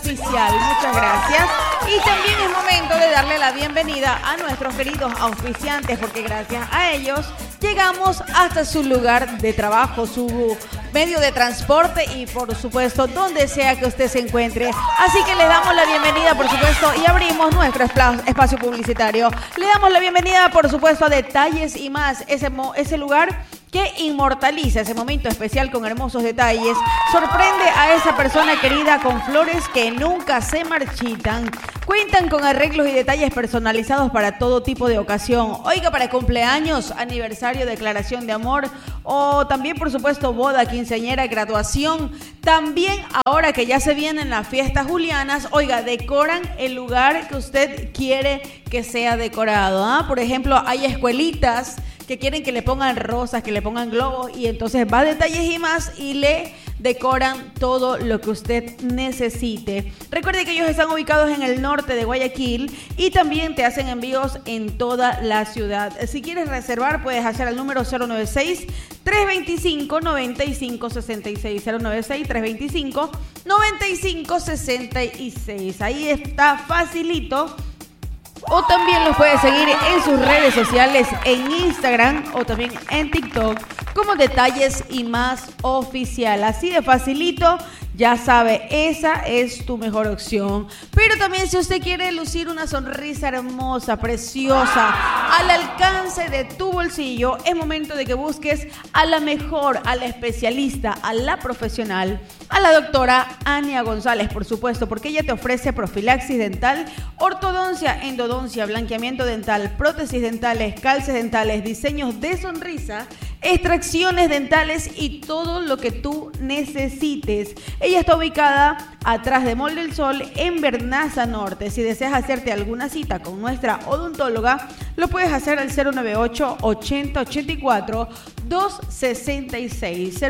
oficial. Muchas gracias. Y también es momento de darle la bienvenida a nuestros queridos auspiciantes, porque gracias a ellos llegamos hasta su lugar de trabajo, su medio de transporte y por supuesto donde sea que usted se encuentre. Así que les damos la bienvenida, por supuesto, y abrimos nuestro espacio publicitario. Le damos la bienvenida, por supuesto, a Detalles y Más, ese lugar que inmortaliza ese momento especial con hermosos detalles. Sorprende a esa persona querida con flores que nunca se marchitan. Cuentan con arreglos y detalles personalizados para todo tipo de ocasión. Oiga, para cumpleaños, aniversario, declaración de amor o también, por supuesto, boda, quinceañera, graduación. También ahora que ya se vienen las fiestas julianas, oiga, decoran el lugar que usted quiere que sea decorado, ¿ah? Por ejemplo, hay escuelitas que quieren que le pongan rosas, que le pongan globos, y entonces va a Detalles y Más y le decoran todo lo que usted necesite. Recuerde que ellos están ubicados en el norte de Guayaquil y también te hacen envíos en toda la ciudad. Si quieres reservar, puedes hacer al número 096-325-9566. 096-325-9566. Ahí está facilito. O también los puedes seguir en sus redes sociales, en Instagram o también en TikTok como Detalles y Más Oficial. Así de facilito, ya sabe, esa es tu mejor opción. Pero también si usted quiere lucir una sonrisa hermosa, preciosa, al alcance de tu bolsillo, es momento de que busques a la mejor, a la especialista, a la profesional, a la doctora Ania González, por supuesto, porque ella te ofrece profilaxis dental, ortodoncia, endodoncia, blanqueamiento dental, prótesis dentales, calces dentales, diseños de sonrisa, extracciones dentales y todo lo que tú necesites. Ella está ubicada atrás de Mall del Sol en Bernaza Norte. Si deseas hacerte alguna cita con nuestra odontóloga, lo puedes hacer al 098-8084-266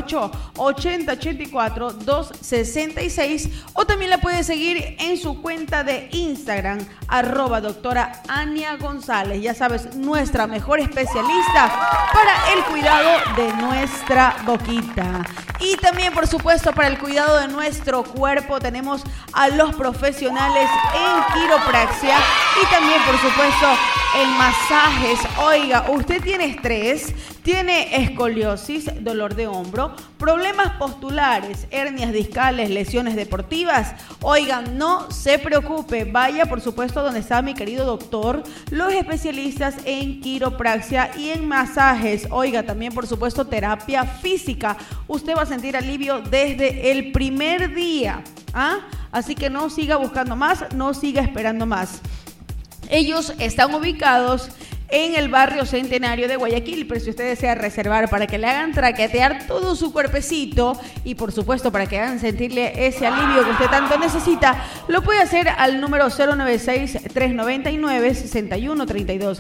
098-8084-266 o también la puedes seguir en su cuenta de Instagram @doctora Ania González. Ya sabes, nuestra mejor especialista para el cuidado de nuestra boquita. Y también, por supuesto, para el cuidado de nuestro cuerpo tenemos a los profesionales en quiropraxia y también, por supuesto, en masajes. Oiga, usted tiene estrés, tiene escoliosis, dolor de hombro, problemas postulares, hernias discales, lesiones deportivas. Oiga, no se preocupe, vaya por supuesto donde está mi querido doctor, los especialistas en quiropraxia y en masajes. Oiga, también por supuesto terapia física. Usted va a sentir alivio desde el primer día, ¿ah? Así que no siga buscando más, no siga esperando más. Ellos están ubicados en el barrio Centenario de Guayaquil, pero si usted desea reservar para que le hagan traquetear todo su cuerpecito y por supuesto para que hagan sentirle ese alivio que usted tanto necesita, lo puede hacer al número 096-399-6132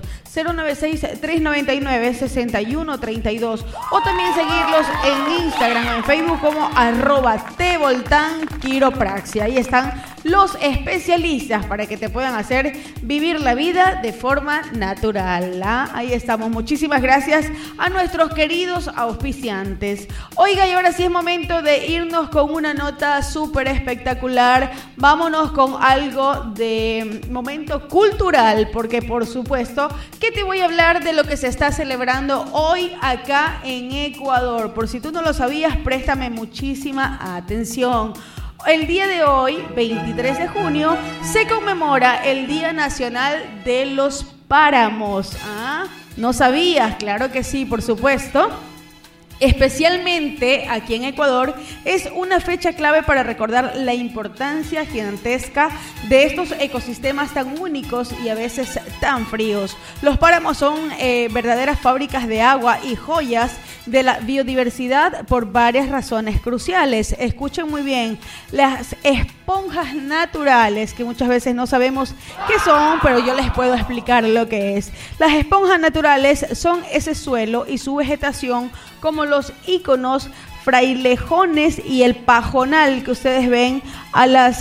096-399-6132 o también seguirlos en Instagram o en Facebook como @tvoltanquiropraxia. Ahí están los especialistas para que te puedan hacer vivir la vida de forma natural. Ahí estamos. Muchísimas gracias a nuestros queridos auspiciantes. Oiga, y ahora sí es momento de irnos con una nota súper espectacular. Vámonos con algo de momento cultural, porque por supuesto que te voy a hablar de lo que se está celebrando hoy acá en Ecuador. Por si tú no lo sabías, préstame muchísima atención. El día de hoy, 23 de junio, se conmemora el Día Nacional de los Páramos. ¿Ah? ¿No sabías? Claro que sí, por supuesto. Especialmente aquí en Ecuador, es una fecha clave para recordar la importancia gigantesca de estos ecosistemas tan únicos y a veces tan fríos. Los páramos son verdaderas fábricas de agua y joyas de la biodiversidad por varias razones cruciales. Escuchen muy bien, las esponjas naturales, que muchas veces no sabemos qué son, pero yo les puedo explicar lo que es. Las esponjas naturales son ese suelo y su vegetación como los íconos frailejones y el pajonal que ustedes ven a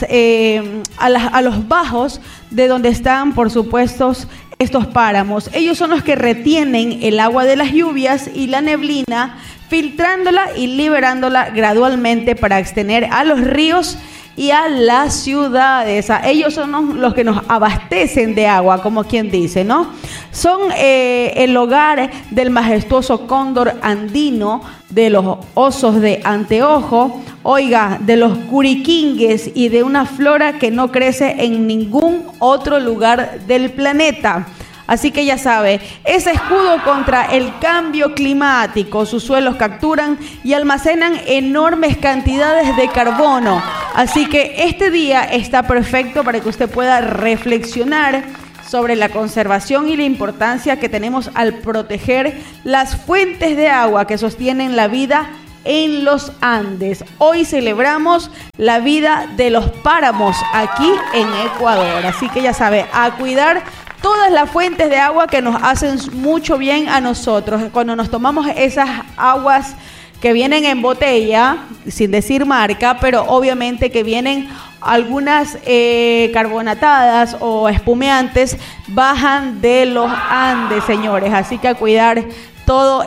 los bajos de donde están, por supuesto, estos páramos. Ellos son los que retienen el agua de las lluvias y la neblina, filtrándola y liberándola gradualmente para extender a los ríos y a las ciudades. Ellos son los que nos abastecen de agua, como quien dice, ¿no? Son el hogar del majestuoso cóndor andino, de los osos de anteojo, oiga, de los curiquingues y de una flora que no crece en ningún otro lugar del planeta. Así que ya sabe, ese escudo contra el cambio climático. Sus suelos capturan y almacenan enormes cantidades de carbono. Así que este día está perfecto para que usted pueda reflexionar sobre la conservación y la importancia que tenemos al proteger las fuentes de agua que sostienen la vida en los Andes. Hoy celebramos la vida de los páramos aquí en Ecuador. Así que ya sabe, a cuidar todas las fuentes de agua que nos hacen mucho bien a nosotros. Cuando nos tomamos esas aguas que vienen en botella, sin decir marca, pero obviamente que vienen algunas carbonatadas o espumeantes, bajan de los Andes, señores. Así que a cuidar todo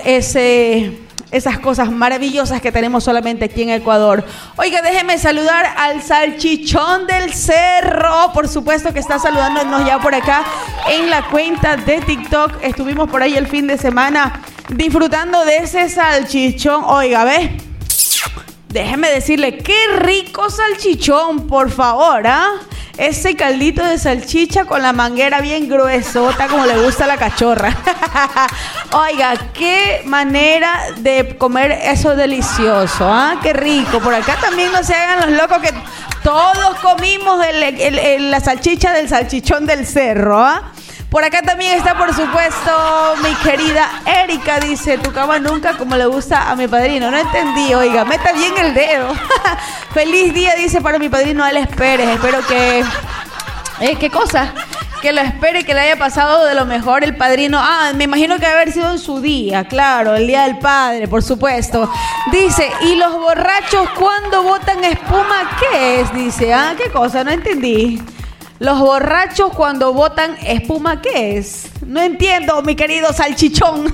esas cosas maravillosas que tenemos solamente aquí en Ecuador. Oiga, déjeme saludar al Salchichón del Cerro, por supuesto que está saludándonos ya por acá en la cuenta de TikTok. Estuvimos por ahí el fin de semana disfrutando de ese salchichón. Oiga, ve, déjeme decirle, qué rico salchichón, por favor, ¿ah? Ese caldito de salchicha con la manguera bien gruesota, como le gusta a la cachorra. Oiga, qué manera de comer eso delicioso, ¿ah? Qué rico. Por acá también no se hagan los locos que todos comimos la salchicha del Salchichón del Cerro, ¿ah? Por acá también está, por supuesto, mi querida Erika. Dice, tu cama nunca como le gusta a mi padrino. No entendí, oiga, meta bien el dedo. Feliz día, dice, para mi padrino Alex Pérez. Espero que... ¿qué cosa? Que lo espere, que le haya pasado de lo mejor el padrino. Ah, me imagino que debe haber sido en su día, claro, el día del padre, por supuesto. Dice, ¿y los borrachos cuando botan espuma qué es? Dice, ¿qué cosa? No entendí. Los borrachos cuando botan espuma, ¿qué es? No entiendo, mi querido salchichón.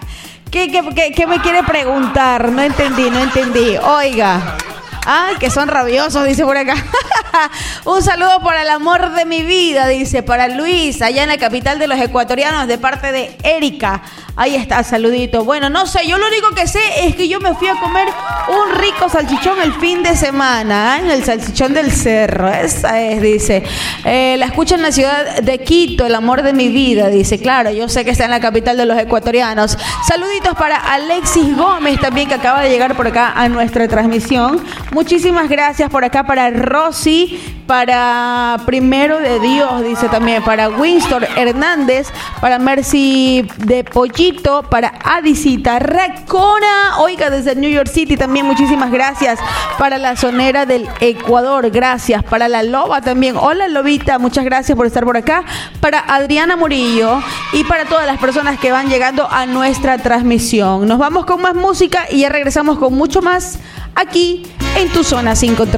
¿Qué me quiere preguntar? No entendí. Oiga. Que son rabiosos, dice por acá. Un saludo para el amor de mi vida, dice, para Luis, allá en la capital de los ecuatorianos, de parte de Erika. Ahí está, saludito. Bueno, no sé, yo lo único que sé es que yo me fui a comer un rico salchichón el fin de semana, en el Salchichón del Cerro. Esa es, dice. La escucho en la ciudad de Quito, el amor de mi vida, dice. Claro, yo sé que está en la capital de los ecuatorianos. Saluditos para Alexis Gómez también, que acaba de llegar por acá a nuestra transmisión. Muchísimas gracias por acá para Rosy, para Primero de Dios, dice también, para Winston Hernández, para Mercy de Pollito, para Adicita Racona, oiga, desde New York City también, muchísimas gracias, para la Sonera del Ecuador, gracias, para la Loba también, hola Lobita, muchas gracias por estar por acá, para Adriana Murillo y para todas las personas que van llegando a nuestra transmisión. Nos vamos con más música y ya regresamos con mucho más aquí en Tu Zona Sin Control.